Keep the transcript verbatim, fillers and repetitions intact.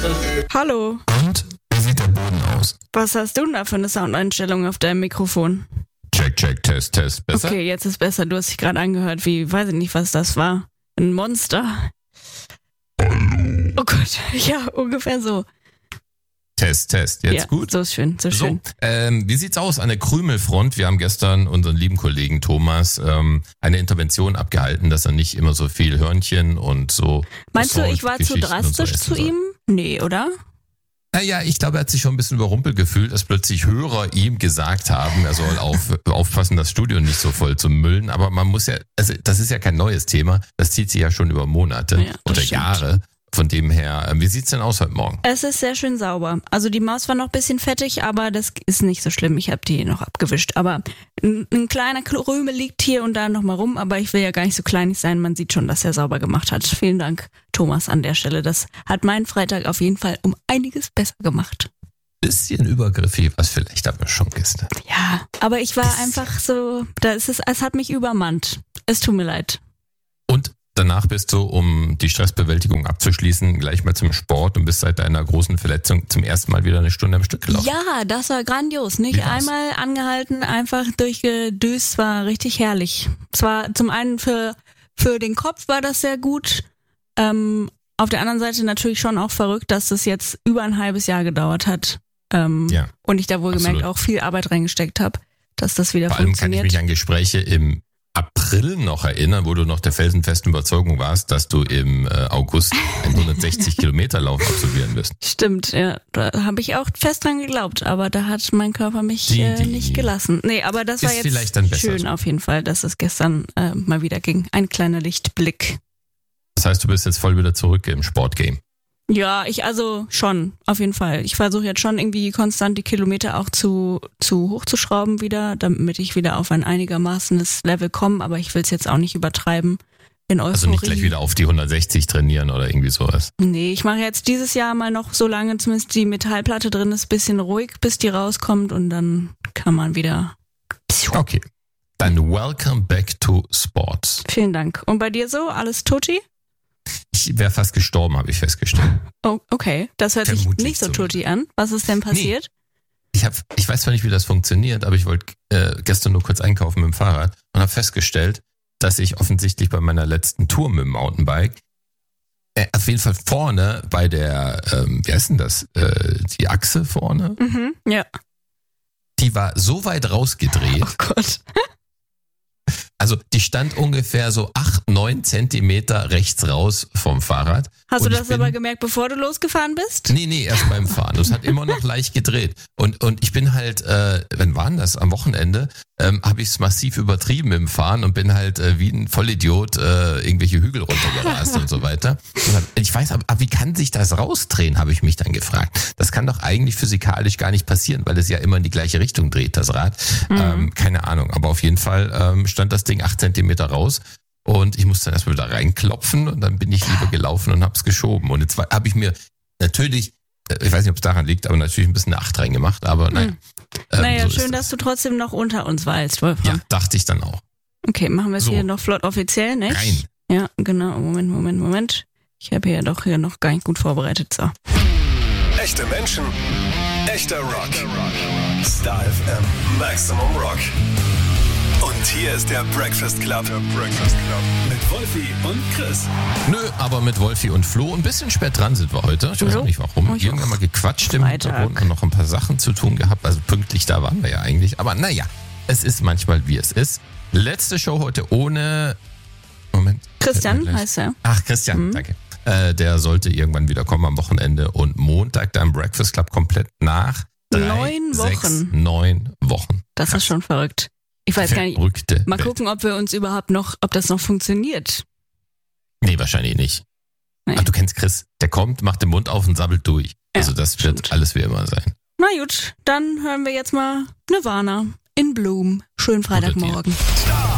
Hallo. Und? Wie sieht der Boden aus? Was hast du denn da für eine Soundeinstellung auf deinem Mikrofon? Check, check, Test, Test. Besser? Okay, jetzt ist besser. Du hast dich gerade angehört wie, weiß ich nicht, was das war. Ein Monster. Hallo. Oh Gott, ja, ungefähr so. Test, Test. Jetzt ja, gut? So ist schön, so schön. So, ähm, wie sieht's aus an der Krümelfront? Wir haben gestern unseren lieben Kollegen Thomas ähm, eine Intervention abgehalten, dass er nicht immer so viel Hörnchen und so... Meinst du, ich war zu drastisch so zu ihm? Nee, oder? Naja, ich glaube, er hat sich schon ein bisschen überrumpelt gefühlt, dass plötzlich Hörer ihm gesagt haben, er soll auf, aufpassen, das Studio nicht so voll zu müllen. Aber man muss ja, also das ist ja kein neues Thema, das zieht sich ja schon über Monate ja, oder stimmt. Jahre. Von dem her, wie sieht's denn aus heute Morgen? Es ist sehr schön sauber. Also die Maus war noch ein bisschen fettig, aber das ist nicht so schlimm. Ich habe die noch abgewischt. Aber ein, ein kleiner Krümel liegt hier und da nochmal rum, aber ich will ja gar nicht so kleinig sein. Man sieht schon, dass er sauber gemacht hat. Vielen Dank, Thomas, an der Stelle. Das hat meinen Freitag auf jeden Fall um einiges besser gemacht. Bisschen übergriffig, was vielleicht aber schon gestern. Ja, aber ich war einfach so, da ist es, es hat mich übermannt. Es tut mir leid. Und danach bist du, um die Stressbewältigung abzuschließen, gleich mal zum Sport und bist seit deiner großen Verletzung zum ersten Mal wieder eine Stunde am Stück gelaufen. Ja, das war grandios. Nicht einmal angehalten, einfach durchgedüst, war richtig herrlich. Es war zum einen für, für den Kopf war das sehr gut. Ähm, auf der anderen Seite natürlich schon auch verrückt, dass das jetzt über ein halbes Jahr gedauert hat. Ähm, ja, und ich da wohlgemerkt auch viel Arbeit reingesteckt habe, dass das wieder Vor allem funktioniert. kann ich mich an Gespräche im April noch erinnern, wo du noch der felsenfesten Überzeugung warst, dass du im äh, August einen hundertsechzig Kilometer Lauf absolvieren wirst. Stimmt, ja, da habe ich auch fest dran geglaubt, aber da hat mein Körper mich die, äh, die, nicht gelassen. Nee, aber das war ist jetzt vielleicht dann besser schön so. Auf jeden Fall, dass es gestern äh, mal wieder ging. Ein kleiner Lichtblick. Das heißt, du bist jetzt voll wieder zurück im Sportgame. Ja, ich also schon, auf jeden Fall. Ich versuche jetzt schon irgendwie konstant die Kilometer auch zu zu hochzuschrauben wieder, damit ich wieder auf ein einigermaßenes Level komme, aber ich will es jetzt auch nicht übertreiben in Euphorie. Also nicht gleich wieder auf die hundertsechzig trainieren oder irgendwie sowas. Nee, ich mache jetzt dieses Jahr mal noch, solange zumindest die Metallplatte drin ist, bisschen ruhig, bis die rauskommt und dann kann man wieder... Okay, dann welcome back to Sports. Vielen Dank. Und bei dir so? Alles tutti? Ich wäre fast gestorben, habe ich festgestellt. Oh, okay. Das hört Vermutlich sich nicht so zumindest. tutti an. Was ist denn passiert? Nee. Ich, hab, ich weiß zwar nicht, wie das funktioniert, aber ich wollte äh, gestern nur kurz einkaufen mit dem Fahrrad und habe festgestellt, dass ich offensichtlich bei meiner letzten Tour mit dem Mountainbike äh, auf jeden Fall vorne bei der, ähm, wie heißt denn das, äh, die Achse vorne, Mhm, ja. die war so weit rausgedreht. Oh Gott. Also die stand ungefähr so acht, neun Zentimeter rechts raus vom Fahrrad. Hast Und du ich das bin, aber gemerkt, bevor du losgefahren bist? Nee, nee, erst beim Fahren. Das hat immer noch leicht gedreht. Und und ich bin halt, äh, wann war denn das? Am Wochenende ähm, habe ich es massiv übertrieben im Fahren und bin halt äh, wie ein Vollidiot äh, irgendwelche Hügel runtergerast und so weiter. Und hab, ich weiß, aber, aber wie kann sich das rausdrehen, habe ich mich dann gefragt. Das kann doch eigentlich physikalisch gar nicht passieren, weil es ja immer in die gleiche Richtung dreht, das Rad. Mhm. Ähm, keine Ahnung, aber auf jeden Fall ähm, stand das Ding acht Zentimeter raus. Und ich musste dann erstmal wieder reinklopfen und dann bin ich lieber gelaufen und hab's geschoben. Und jetzt habe ich mir natürlich, ich weiß nicht, ob es daran liegt, aber natürlich ein bisschen eine Acht reingemacht, aber naja. Hm. Ähm, Naja, so schön, dass du trotzdem noch unter uns weißt, Wolfram. Ja, dachte ich dann auch. Okay, machen wir es So. hier noch flott offiziell, nicht? Rein. Ja, genau. Moment, Moment, Moment. Ich habe hier doch hier noch gar nicht gut vorbereitet. So. Echte Menschen, echter Rock. Star F M, Maximum Rock. Und hier ist der Breakfast Club. Der Breakfast Club. Mit Wolfi und Chris. Nö, aber mit Wolfi und Flo ein bisschen spät dran sind wir heute. Ich weiß Jo. auch nicht warum. Oh, ich Irgendwann auch. mal gequatscht im Freitag. Hintergrund und noch ein paar Sachen zu tun gehabt. Also pünktlich da waren wir ja eigentlich. Aber naja, es ist manchmal wie es ist. Letzte Show heute ohne... Moment. Christian heißt er. Ach, Christian, Mhm. danke. Äh, der sollte irgendwann wieder kommen am Wochenende und Montag dann Breakfast Club komplett nach drei, Neun sechs, Wochen. neun Wochen. Das Krass. ist schon verrückt. Ich weiß gar nicht. Verrückte Mal Welt. gucken, ob wir uns überhaupt noch, ob das noch funktioniert. Nee, wahrscheinlich nicht. Nee. Ach, du kennst Chris. Der kommt, macht den Mund auf und sabbelt durch. Ja, also das wird stimmt. alles wie immer sein. Na gut, dann hören wir jetzt mal Nirvana in Bloom. Schönen Freitagmorgen. Star